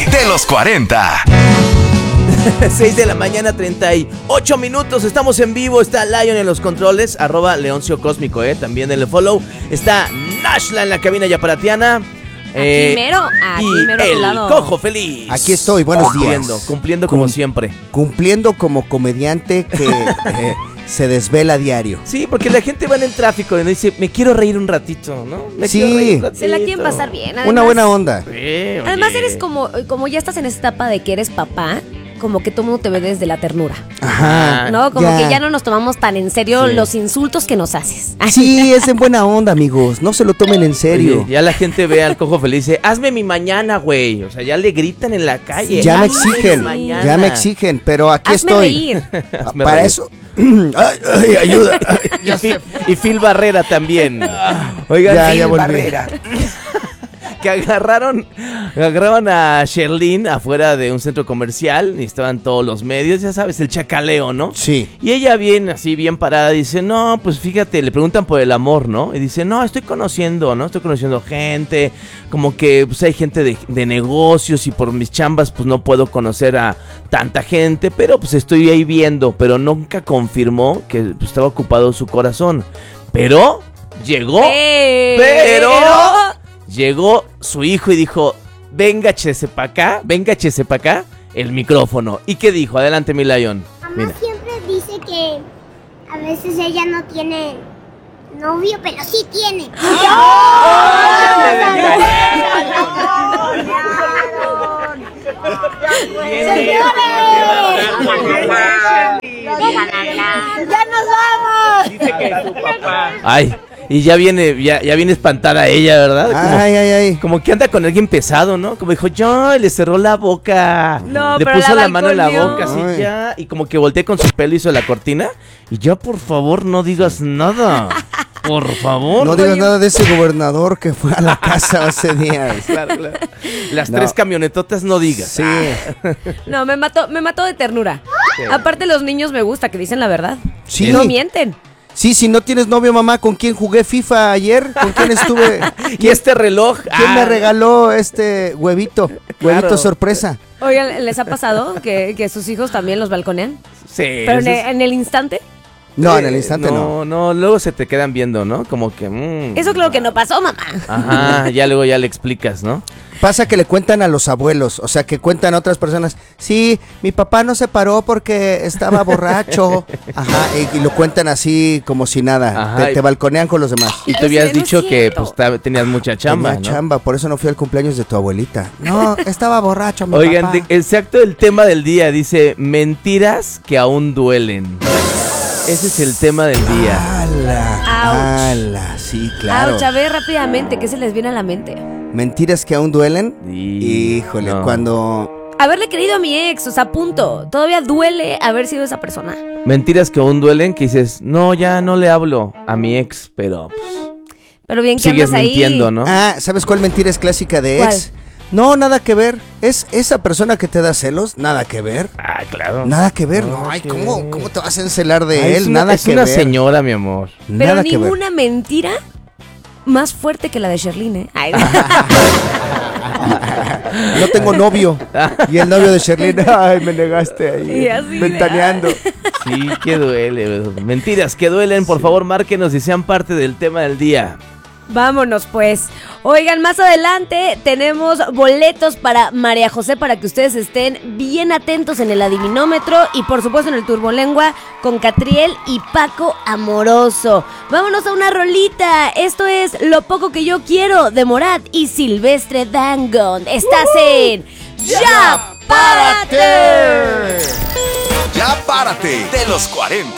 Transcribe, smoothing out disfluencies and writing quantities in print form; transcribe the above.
de los 40. 6 de la mañana, 38 minutos. Estamos en vivo. Está Lion en los controles, @Leoncio Cósmico, también en el follow. Está Nashla en la cabina yaparatiana. Aquí mero y el Cojo Feliz. Aquí estoy, buenos días. Cumpliendo como siempre. Cumpliendo como comediante que se desvela a diario. Sí, porque la gente va en el tráfico y dice, me quiero reír un ratito, ¿no? Quiero reír un ratito. Se la quieren pasar bien. Además, una buena onda. Sí, además eres como ya estás en esta etapa de que eres papá, como que todo mundo te ve desde la ternura. Ajá. ¿No? Como que ya no nos tomamos tan en serio los insultos que nos haces. Sí, es en buena onda, amigos. No se lo tomen en serio. Oye, ya la gente ve al Cojo Feliz y dice, hazme mi mañana, güey. O sea, ya le gritan en la calle. Ya me exigen, pero aquí hazme estoy. Reír. Para reír. eso. Ay, ayuda. Y Phil Barrera también. Oigan, ya volví. Barrera. Que agarraron a Sherlyn afuera de un centro comercial y estaban todos los medios, ya sabes, el chacaleo, ¿no? Sí. Y ella bien parada, dice, no, pues fíjate, le preguntan por el amor, ¿no? Y dice, no, estoy conociendo gente, como que pues hay gente de negocios y por mis chambas pues no puedo conocer a tanta gente, pero pues estoy ahí viendo, pero nunca confirmó que pues, estaba ocupado su corazón. Pero llegó, llegó su hijo y dijo, venga, chese pa' acá, el micrófono. ¿Y qué dijo? Adelante, mi Lion. Mamá siempre dice que a veces ella no tiene novio, pero sí tiene. ¡Ya nos vamos! Dice que es su papá. Ay. Y ya viene espantada ella, ¿verdad? Ay. Como que anda con alguien pesado, ¿no? Como dijo, yo le cerró la boca. No, le pero puso la la mano en la balconeó. boca, así ya. Y como que volteé con su pelo, hizo la cortina. Y ya, por favor, no digas nada. Por favor. No digas nada de ese gobernador que fue a la casa hace días. Claro. Las 3 camionetotas no digas. Sí. No, me mató de ternura. Aparte los niños me gusta que dicen la verdad. Sí. No mienten. Sí, si no tienes novio, mamá, ¿con quién jugué FIFA ayer? ¿Con quién estuve? ¿Y este reloj? ¿Quién me regaló este huevito? Claro. Huevito sorpresa. Oigan, ¿les ha pasado que sus hijos también los balconean? Sí. Pero en el instante. No, en el instante no. No, luego se te quedan viendo, ¿no? Como que... Eso creo que no pasó, mamá. Ajá, ya luego ya le explicas, ¿no? Pasa que le cuentan a los abuelos, o sea, que cuentan a otras personas. Sí, mi papá no se paró porque estaba borracho. Ajá, y lo cuentan así como si nada. Ajá, Te balconean con los demás. Y tú habías Sí, no dicho es que cierto. pues tenías mucha chamba, Tenía ¿no? chamba, por eso no fui al cumpleaños de tu abuelita. No, estaba borracho, mi Oigan, papá. exacto el tema del día, dice, mentiras que aún duelen. Ese es el tema del día. ¡Hala! Sí, claro. Ouch, a ver rápidamente, ¿qué se les viene a la mente? ¿Mentiras que aún duelen? Y- Híjole, no. cuando... Haberle querido a mi ex, o sea, punto. Todavía duele haber sido esa persona. Mentiras que aún duelen, que dices, no, ya no le hablo a mi ex, pero pues, Pero bien que sigues andas ahí. mintiendo, ¿no? Ah, ¿sabes cuál mentira es clásica de ¿Cuál? ex? No, nada que ver. Es esa persona que te da celos, nada que ver. Ah, claro. Nada que ver. No, No, ay, sí. ¿cómo te vas a encelar de Ay, él? es una, Nada es que una ver. señora, mi amor. Pero Nada que ver. ninguna mentira más fuerte que la de Sherlyn, ¿eh? Ay, No tengo novio. Y el novio de Sherlyn, ay, me negaste ahí. Y así, Ventaneando. Sí, que duele. Mentiras que duelen, por favor, márquenos y sean parte del tema del día. vámonos pues. Oigan, más adelante tenemos boletos para María José para que ustedes estén bien atentos en el adivinómetro y por supuesto en el Turbolengua con Catriel y Paco Amoroso. Vámonos a una rolita. Esto es Lo Poco Que Yo Quiero de Morat y Silvestre Dangond. Estás en ¡Ya Párate! Ya párate de los 40.